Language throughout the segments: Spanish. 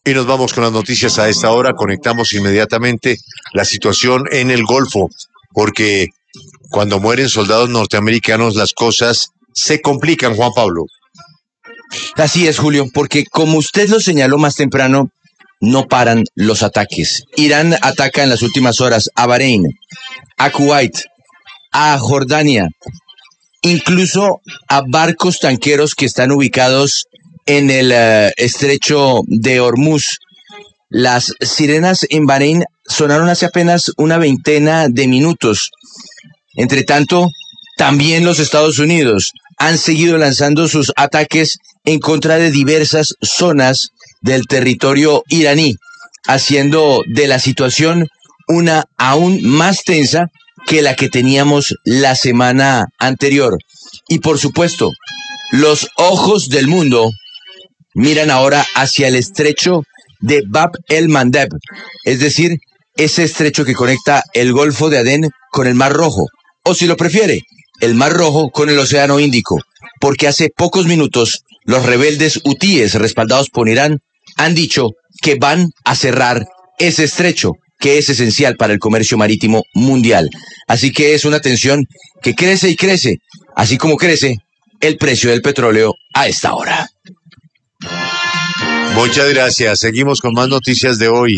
Y nos vamos con las noticias a esta hora. Conectamos inmediatamente la situación en el Golfo, porque cuando mueren soldados norteamericanos las cosas se complican, Juan Pablo. Así es, Julio, porque como usted lo señaló más temprano, no paran los ataques. Irán ataca en las últimas horas a Bahrein, a Kuwait, a Jordania, incluso a barcos tanqueros que están ubicados en el estrecho de Hormuz. Las sirenas en Bahrein sonaron hace apenas una veintena de minutos. Entre tanto, también los Estados Unidos han seguido lanzando sus ataques en contra de diversas zonas del territorio iraní, haciendo de la situación una aún más tensa que la que teníamos la semana anterior. Y por supuesto, los ojos del mundo miran ahora hacia el estrecho de Bab el-Mandeb, es decir, ese estrecho que conecta el Golfo de Adén con el Mar Rojo, o si lo prefiere, el Mar Rojo con el Océano Índico, porque hace pocos minutos los rebeldes hutíes respaldados por Irán han dicho que van a cerrar ese estrecho, que es esencial para el comercio marítimo mundial. Así que es una tensión que crece y crece, así como crece el precio del petróleo a esta hora. Muchas gracias. Seguimos con más noticias de hoy.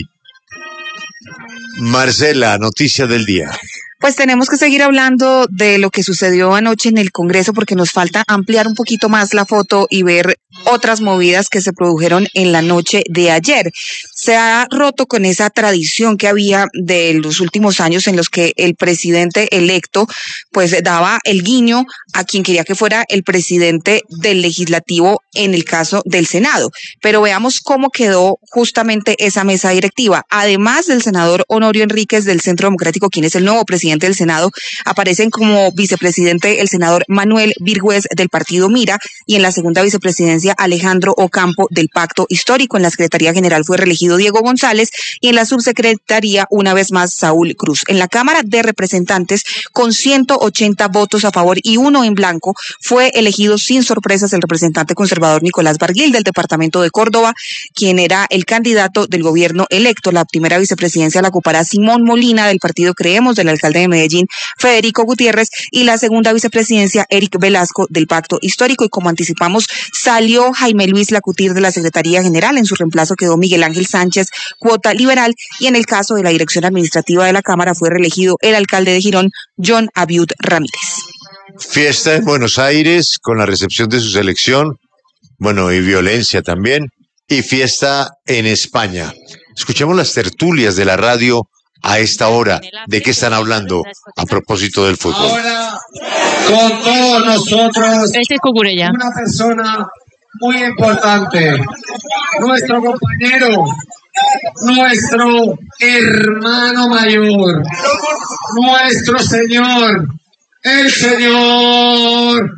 Marcela, noticias del día. Pues tenemos que seguir hablando de lo que sucedió anoche en el Congreso porque nos falta ampliar un poquito más la foto y ver otras movidas que se produjeron en la noche de ayer. Se ha roto con esa tradición que había de los últimos años en los que el presidente electo pues daba el guiño a quien quería que fuera el presidente del legislativo en el caso del Senado. Pero veamos cómo quedó justamente esa mesa directiva. Además del senador Honorio Enríquez del Centro Democrático, quien es el nuevo presidente del Senado, aparecen como vicepresidente el senador Manuel Virgües del partido Mira y en la segunda vicepresidencia Alejandro Ocampo del Pacto Histórico. En la Secretaría General fue reelegido Diego González y en la subsecretaría una vez más Saúl Cruz. En la Cámara de Representantes, con 180 votos a favor y uno en blanco, fue elegido sin sorpresas el representante conservador Nicolás Barguil del departamento de Córdoba, quien era el candidato del gobierno electo. La primera vicepresidencia la ocupará Simón Molina del partido Creemos, del alcalde de Medellín Federico Gutiérrez, y la segunda vicepresidencia Eric Velasco del Pacto Histórico. Y como anticipamos, salió Jaime Luis Lacutir de la Secretaría General. En su reemplazo quedó Miguel Ángel Sánchez, cuota liberal, y en el caso de la dirección administrativa de la Cámara fue reelegido el alcalde de Girón, John Abiud Ramírez. Fiesta en Buenos Aires con la recepción de su selección, bueno, y violencia también, y fiesta en España. Escuchemos las tertulias de la radio a esta hora. ¿De qué están hablando a propósito del fútbol? Ahora, con todos nosotros, Este es Cucurella. una persona muy importante, nuestro compañero, nuestro hermano mayor, nuestro señor, el señor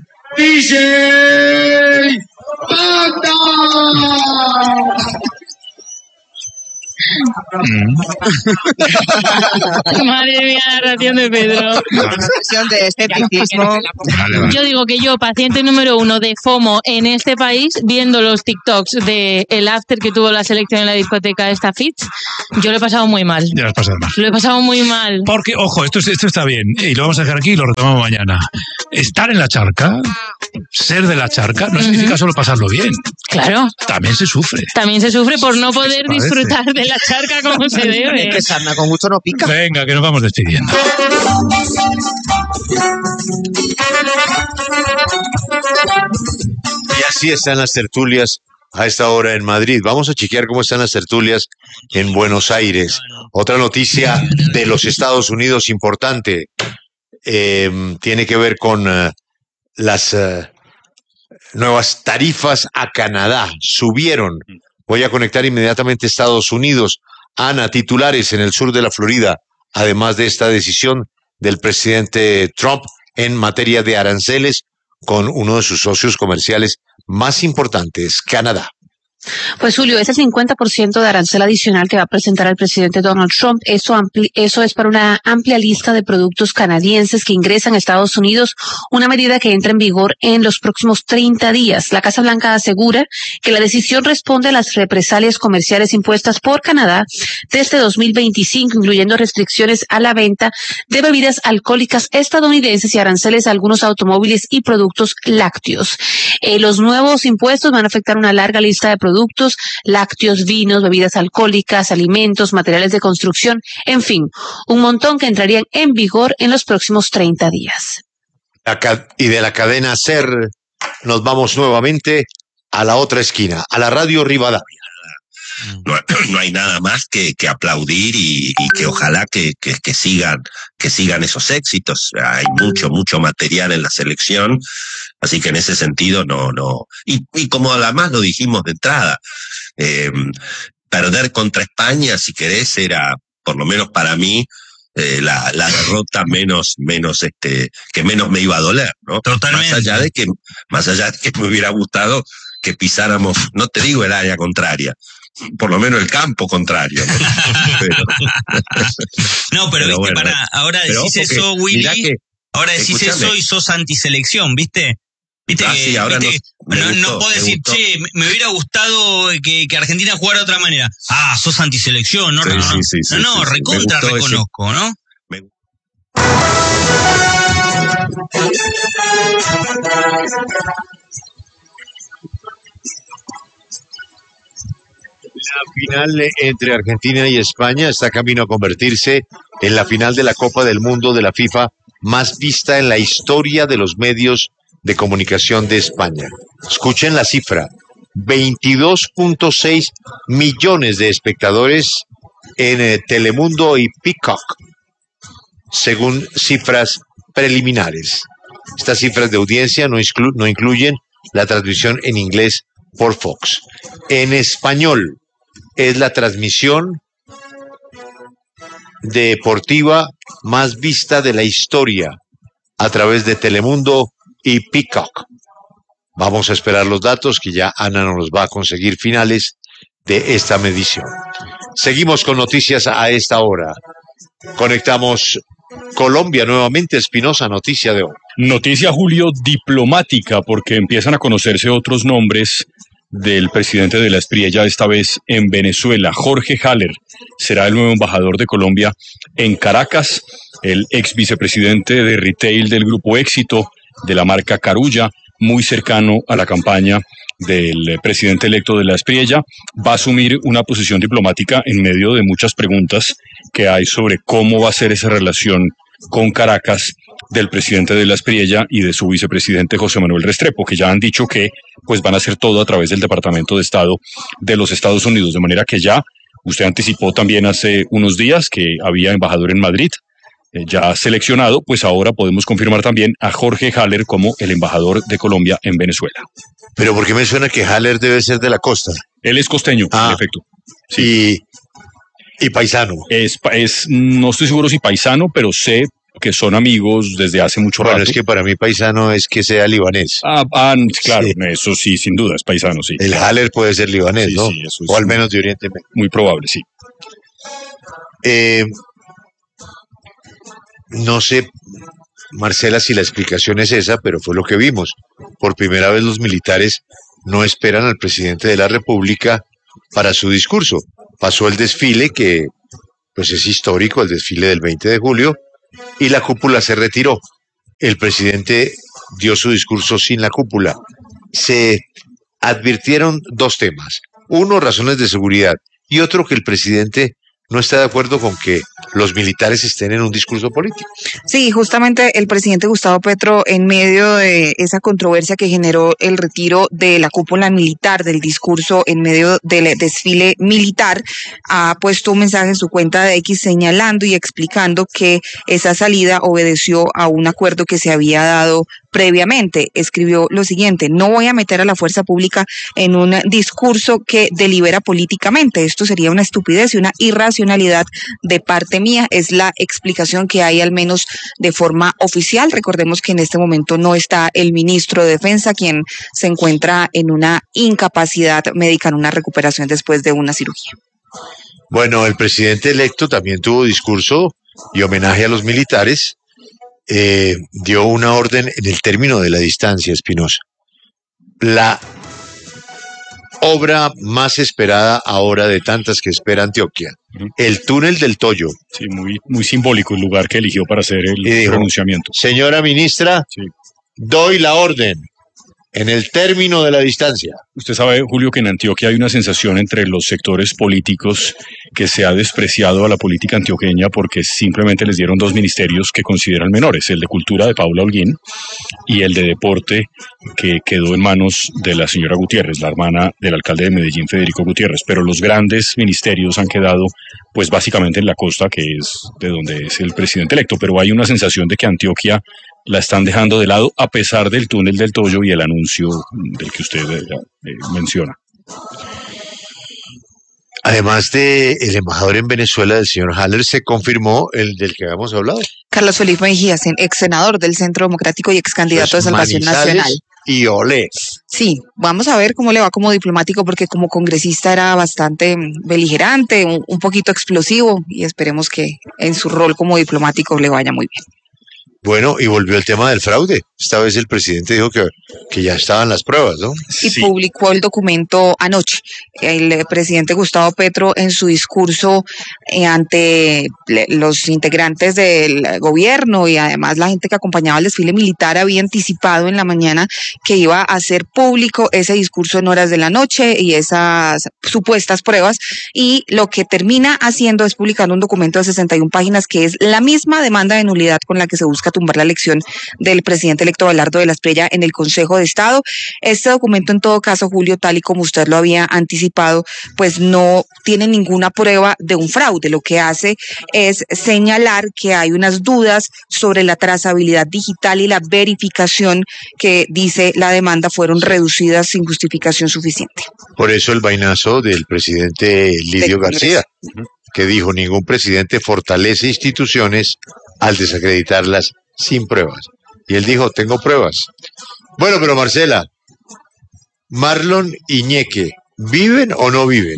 DJ Banda. Madre mía, la narración de Pedro. De escepticismo. Yo digo que yo, paciente número 1 de FOMO en este país, viendo los TikToks de el after que tuvo la selección en la discoteca esta Fitch, yo lo he pasado muy mal. Ya lo has pasado mal. Lo he pasado muy mal. Porque, ojo, esto está bien, y lo vamos a dejar aquí y lo retomamos mañana. Estar en la charca, ser de la charca, no significa solo pasarlo bien. Claro. También se sufre. También se sufre por no poder parece? disfrutar de la charca como se debe. Que sarna con gusto no pica. Venga, que nos vamos despidiendo. Y así están las tertulias a esta hora en Madrid. Vamos a chequear cómo están las tertulias en Buenos Aires. Otra noticia de los Estados Unidos importante tiene que ver con las nuevas tarifas a Canadá. Subieron. Voy a conectar inmediatamente Estados Unidos. Ana, titulares en el sur de la Florida, además de esta decisión del presidente Trump en materia de aranceles con uno de sus socios comerciales más importantes, Canadá. Pues Julio, ese 50% de arancel adicional que va a presentar el presidente Donald Trump, eso es para una amplia lista de productos canadienses que ingresan a Estados Unidos, una medida que entra en vigor en los próximos 30 días. La Casa Blanca asegura que la decisión responde a las represalias comerciales impuestas por Canadá desde 2025, incluyendo restricciones a la venta de bebidas alcohólicas estadounidenses y aranceles a algunos automóviles y productos lácteos. Los nuevos impuestos van a afectar una larga lista de productos, lácteos, vinos, bebidas alcohólicas, alimentos, materiales de construcción, en fin, un montón que entrarían en vigor en los próximos 30 días. Y de la cadena SER nos vamos nuevamente a la otra esquina, a la Radio Rivadavia. No hay nada más que aplaudir y que ojalá que sigan esos éxitos. Hay mucho material en la selección, así que en ese sentido no. Y como además lo dijimos de entrada, perder contra España, si querés, era, por lo menos para mí, la derrota menos que menos me iba a doler, ¿no? Totalmente. Más allá de que me hubiera gustado que pisáramos, no te digo el área contraria, por lo menos el campo contrario, ¿no? Pero viste, bueno, ahora decís eso, Willy, ahora decís eso y sos antiselección, ¿viste? Viste sí, ahora viste no puedo decir, che, me hubiera gustado que Argentina jugara de otra manera. Sos antiselección, no, sí, recontra reconozco, ¿no? La final entre Argentina y España está camino a convertirse en la final de la Copa del Mundo de la FIFA más vista en la historia de los medios de comunicación de España. Escuchen la cifra: 22.6 millones de espectadores en Telemundo y Peacock, según cifras preliminares. Estas cifras de audiencia no incluyen la transmisión en inglés por Fox. En español es la transmisión deportiva más vista de la historia a través de Telemundo y Peacock. Vamos a esperar los datos que ya Ana nos va a conseguir finales de esta medición. Seguimos con noticias a esta hora. Conectamos Colombia nuevamente. Espinosa, noticia de hoy. Noticia, Julio, diplomática, porque empiezan a conocerse otros nombres del presidente de la Espriella, esta vez en Venezuela. Jorge Haller será el nuevo embajador de Colombia en Caracas, el ex vicepresidente de retail del Grupo Éxito, de la marca Carulla, muy cercano a la campaña del presidente electo de la Espriella. Va a asumir una posición diplomática en medio de muchas preguntas que hay sobre cómo va a ser esa relación con Caracas del presidente de la Espriella y de su vicepresidente José Manuel Restrepo, que ya han dicho que pues van a hacer todo a través del Departamento de Estado de los Estados Unidos, de manera que ya usted anticipó también hace unos días que había embajador en Madrid, ya seleccionado, pues ahora podemos confirmar también a Jorge Haller como el embajador de Colombia en Venezuela. Pero ¿por qué me suena que Haller debe ser de la costa? Él es costeño, en efecto. Sí. Y paisano. No estoy seguro si paisano, pero sé que son amigos desde hace mucho rato. Bueno, es que para mí paisano es que sea libanés. Claro, sí. Eso sí, sin duda, es paisano, sí. El Haller puede ser libanés, sí, ¿no? Sí, eso es, o al menos de Oriente Medio. Muy probable, sí. No sé, Marcela, si la explicación es esa, pero fue lo que vimos. Por primera vez los militares no esperan al presidente de la República para su discurso. Pasó el desfile, que pues es histórico, el desfile del 20 de julio, y la cúpula se retiró. El presidente dio su discurso sin la cúpula. Se advirtieron dos temas. Uno, razones de seguridad, y otro, que el presidente no está de acuerdo con que los militares estén en un discurso político. Sí, justamente el presidente Gustavo Petro, en medio de esa controversia que generó el retiro de la cúpula militar del discurso en medio del desfile militar, ha puesto un mensaje en su cuenta de X señalando y explicando que esa salida obedeció a un acuerdo que se había dado previamente. Escribió lo siguiente: no voy a meter a la fuerza pública en un discurso que delibera políticamente. Esto sería una estupidez y una irracionalidad de parte mía. Es la explicación que hay, al menos de forma oficial. Recordemos que en este momento no está el ministro de Defensa, quien se encuentra en una incapacidad médica, en una recuperación después de una cirugía. Bueno, el presidente electo también tuvo discurso y homenaje a los militares. Dio una orden en el término de la distancia, Espinosa. La obra más esperada ahora de tantas que espera Antioquia, el túnel del Toyo. Sí, muy simbólico el lugar que eligió para hacer el pronunciamiento. Señora ministra, sí, doy la orden en el término de la distancia. Usted sabe, Julio, que en Antioquia hay una sensación entre los sectores políticos que se ha despreciado a la política antioqueña porque simplemente les dieron 2 ministerios que consideran menores, el de Cultura de Paula Holguín y el de Deporte, que quedó en manos de la señora Gutiérrez, la hermana del alcalde de Medellín, Federico Gutiérrez. Pero los grandes ministerios han quedado pues básicamente en la costa, que es de donde es el presidente electo. Pero hay una sensación de que Antioquia la están dejando de lado a pesar del túnel del Toyo y el anuncio del que usted menciona. Además de el embajador en Venezuela, del señor Haller, se confirmó el del que habíamos hablado. Carlos Felipe Mejía, ex senador del Centro Democrático y ex candidato de Salvación Nacional. Y olé. Sí, vamos a ver cómo le va como diplomático, porque como congresista era bastante beligerante, un poquito explosivo, y esperemos que en su rol como diplomático le vaya muy bien. Bueno, y volvió el tema del fraude. Esta vez el presidente dijo que ya estaban las pruebas, ¿no? Y sí, publicó el documento anoche. El presidente Gustavo Petro, en su discurso ante los integrantes del gobierno y además la gente que acompañaba al desfile militar, había anticipado en la mañana que iba a hacer público ese discurso en horas de la noche y esas supuestas pruebas, y lo que termina haciendo es publicando un documento de 61 páginas que es la misma demanda de nulidad con la que se busca tumbar la elección del presidente electo Abelardo de la Espriella en el Consejo de Estado. Este documento, en todo caso, Julio, tal y como usted lo había anticipado, pues no tiene ninguna prueba de un fraude. Lo que hace es señalar que hay unas dudas sobre la trazabilidad digital y la verificación que, dice la demanda, fueron reducidas sin justificación suficiente. Por eso el vainazo del presidente Lidio García, que dijo: ningún presidente fortalece instituciones al desacreditarlas sin pruebas. Y él dijo: tengo pruebas. Bueno, pero Marcela, Marlon y Ñeque, ¿viven o no viven?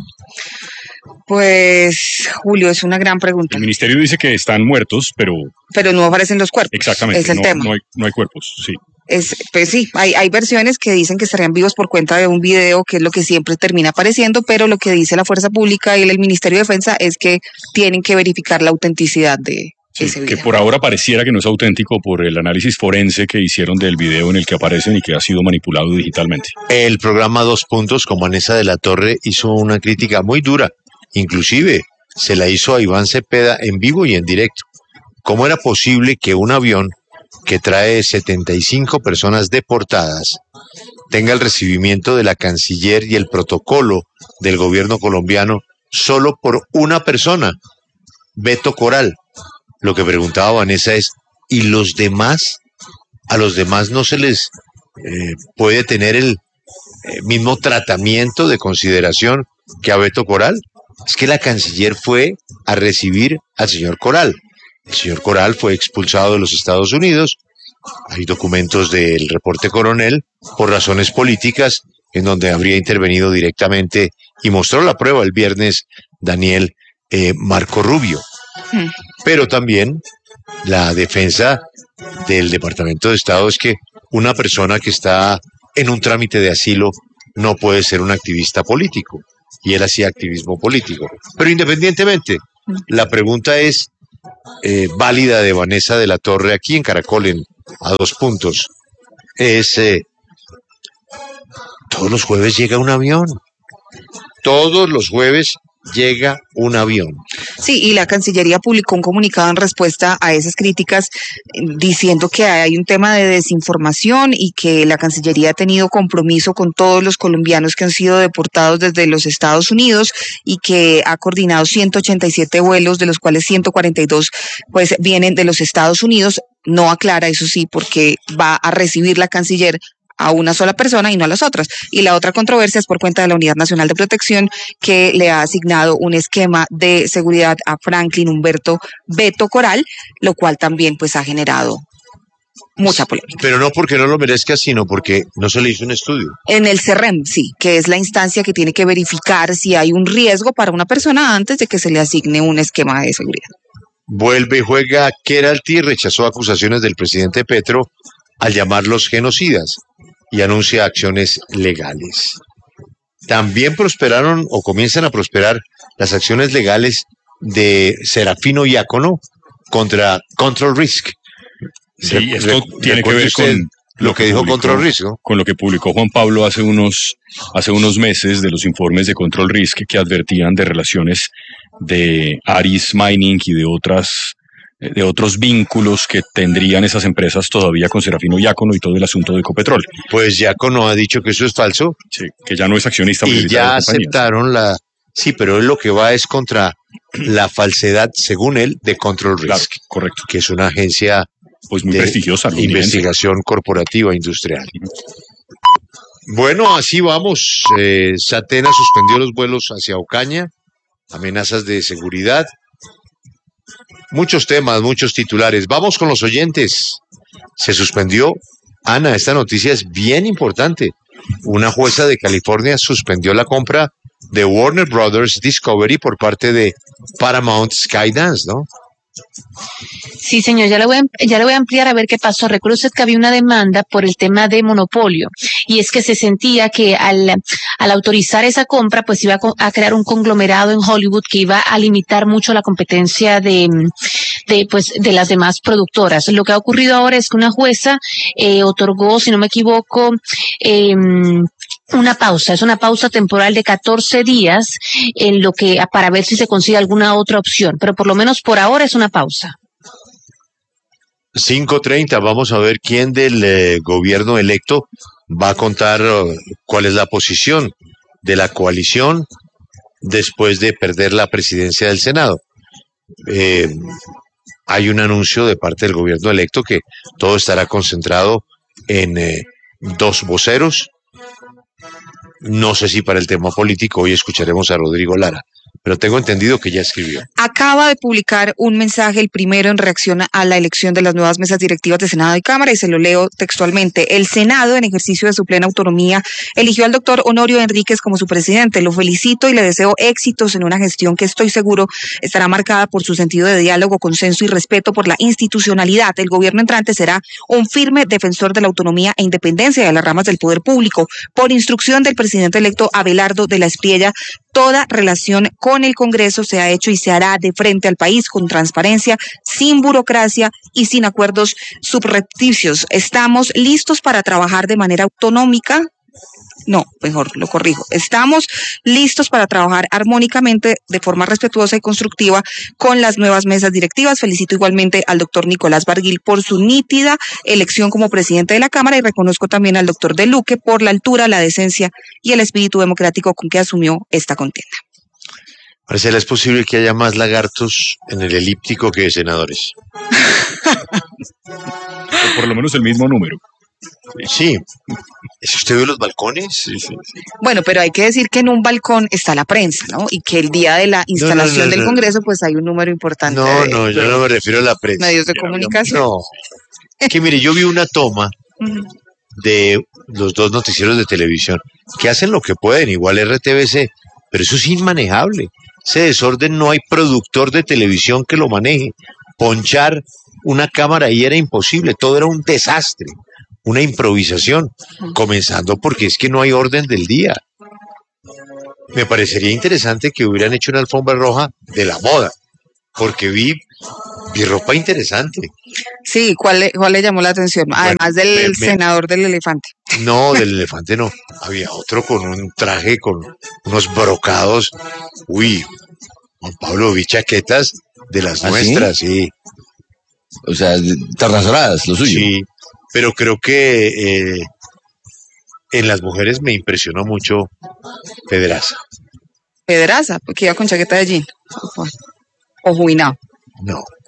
Pues, Julio, es una gran pregunta. El ministerio dice que están muertos, pero no aparecen los cuerpos. Exactamente, es el tema. No hay cuerpos, sí. Pues sí, hay versiones que dicen que estarían vivos por cuenta de un video, que es lo que siempre termina apareciendo, pero lo que dice la Fuerza Pública y el Ministerio de Defensa es que tienen que verificar la autenticidad de ese video. Que por ahora pareciera que no es auténtico por el análisis forense que hicieron del video en el que aparecen y que ha sido manipulado digitalmente. El programa 2 Puntos con Vanessa de la Torre hizo una crítica muy dura, inclusive se la hizo a Iván Cepeda en vivo y en directo. ¿Cómo era posible que un avión que trae 75 personas deportadas tenga el recibimiento de la canciller y el protocolo del gobierno colombiano solo por una persona, Beto Coral? Lo que preguntaba Vanessa es: ¿y los demás? ¿A los demás no se les puede tener el mismo tratamiento de consideración que a Beto Coral? Es que la canciller fue a recibir al señor Coral. El señor Coral fue expulsado de los Estados Unidos. Hay documentos del reporte Coronel por razones políticas en donde habría intervenido directamente, y mostró la prueba el viernes Daniel Marco Rubio. Pero también la defensa del Departamento de Estado es que una persona que está en un trámite de asilo no puede ser un activista político, y él hacía activismo político. Pero independientemente, la pregunta es válida de Vanessa de la Torre aquí en Caracol, en A 2 Puntos, es: todos los jueves llega un avión. Todos los jueves llega un avión. Sí, y la Cancillería publicó un comunicado en respuesta a esas críticas, diciendo que hay un tema de desinformación y que la Cancillería ha tenido compromiso con todos los colombianos que han sido deportados desde los Estados Unidos y que ha coordinado 187 vuelos, de los cuales 142 pues vienen de los Estados Unidos. no aclara, eso sí, porque va a recibir la canciller a una sola persona y no a las otras. Y la otra controversia es por cuenta de la Unidad Nacional de Protección, que le ha asignado un esquema de seguridad a Franklin Humberto Beto Coral, lo cual también pues ha generado mucha polémica. Pero no porque no lo merezca, sino porque no se le hizo un estudio. En el CERREM, sí, que es la instancia que tiene que verificar si hay un riesgo para una persona antes de que se le asigne un esquema de seguridad. Vuelve y juega Keralty, rechazó acusaciones del presidente Petro al llamarlos genocidas y anuncia acciones legales. También prosperaron o comienzan a prosperar las acciones legales de Serafino Diácono contra Control Risk. Sí, esto tiene que ver con lo que dijo Control Risk, ¿no? Con lo que publicó Juan Pablo hace unos meses de los informes de Control Risk que advertían de relaciones de Aris Mining y de otros vínculos que tendrían esas empresas todavía con Serafino Diácono y todo el asunto de Ecopetrol. Pues Diácono ha dicho que eso es falso. Sí, que ya no es accionista. Y ya aceptaron Sí, pero él lo que va es contra la falsedad, según él, de Control Risk. Claro, correcto. Que es una agencia pues muy prestigiosa, investigación corporativa industrial. Bueno, así vamos. Satena suspendió los vuelos hacia Ocaña, amenazas de seguridad, muchos temas, muchos titulares. Vamos con los oyentes. Se suspendió, Ana, esta noticia es bien importante. Una jueza de California suspendió la compra de Warner Brothers Discovery por parte de Paramount Skydance, ¿no? Sí, señor, ya le voy a ampliar a ver qué pasó. Recuerda usted que había una demanda por el tema de monopolio, y es que se sentía que al autorizar esa compra, pues iba a crear un conglomerado en Hollywood que iba a limitar mucho la competencia de las demás productoras. Lo que ha ocurrido ahora es que una jueza otorgó, si no me equivoco, es una pausa temporal de 14 días en lo que para ver si se consigue alguna otra opción, pero por lo menos por ahora es una pausa. 5:30, vamos a ver quién del gobierno electo va a contar cuál es la posición de la coalición después de perder la presidencia del Senado. Hay un anuncio de parte del gobierno electo que todo estará concentrado en 2 voceros. No sé si para el tema político hoy escucharemos a Rodrigo Lara, pero tengo entendido que ya escribió. Acaba de publicar un mensaje, el primero en reacción a la elección de las nuevas mesas directivas de Senado y Cámara, y se lo leo textualmente. El Senado, en ejercicio de su plena autonomía, eligió al doctor Honorio Enríquez como su presidente. Lo felicito y le deseo éxitos en una gestión que estoy seguro estará marcada por su sentido de diálogo, consenso y respeto por la institucionalidad. El gobierno entrante será un firme defensor de la autonomía e independencia de las ramas del poder público. Por instrucción del presidente electo Abelardo de la Espriella, toda relación con el Congreso se ha hecho y se hará de frente al país con transparencia, sin burocracia y sin acuerdos subrepticios. Estamos listos para trabajar de manera autonómica. No, mejor lo corrijo. Estamos listos para trabajar armónicamente, de forma respetuosa y constructiva con las nuevas mesas directivas. Felicito igualmente al doctor Nicolás Barguil por su nítida elección como presidente de la Cámara y reconozco también al doctor De Luque por la altura, la decencia y el espíritu democrático con que asumió esta contienda. Marcela, ¿es posible que haya más lagartos en el elíptico que senadores? O por lo menos el mismo número. Sí. ¿Es que usted ve los balcones? Sí. Bueno, pero hay que decir que en un balcón está la prensa, ¿no? Y que el día de la instalación del Congreso, pues hay un número importante. No, yo no me refiero a la prensa. Medios de comunicación. No. Que mire, yo vi una toma de los 2 noticieros de televisión que hacen lo que pueden, igual RTBC, pero eso es inmanejable. Ese desorden no hay productor de televisión que lo maneje. Ponchar una cámara ahí era imposible, todo era un desastre. Una improvisación, comenzando porque es que no hay orden del día. Me parecería interesante que hubieran hecho una alfombra roja de la moda, porque vi ropa interesante. Sí, ¿cuál le llamó la atención? Además del senador del elefante. No, del elefante no. Había otro con un traje con unos brocados. Uy, Juan Pablo, vi chaquetas de las nuestras, ¿sí? O sea, terrazoradas, lo suyo. Sí. Pero creo que en las mujeres me impresionó mucho Pedraza, porque iba con chaqueta de jean. O juinado. No,